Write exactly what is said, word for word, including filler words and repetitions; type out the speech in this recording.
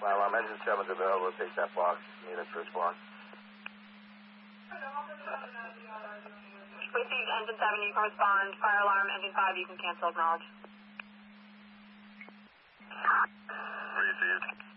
Fire alarm, engine seven's available. Take that box. Need a first box. Received engine seven, you can respond. Fire alarm, engine five, you can cancel, acknowledge. Received.